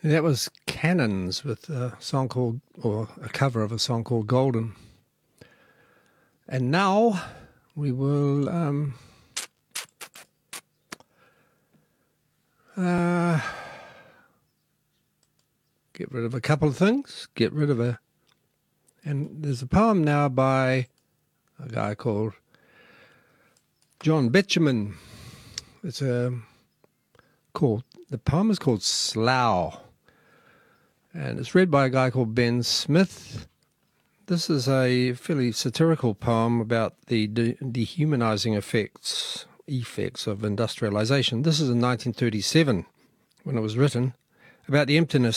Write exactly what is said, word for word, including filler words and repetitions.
That was Cannons with a song called, or a cover of a song called Golden. And now we will um, uh, get rid of a couple of things, get rid of a, and there's a poem now by a guy called John Betjeman. It's a, called, the poem is called Slough. And it's read by a guy called Ben Smith. This is a fairly satirical poem about the de- dehumanizing effects effects of industrialization. This is in nineteen thirty-seven when it was written, about the emptiness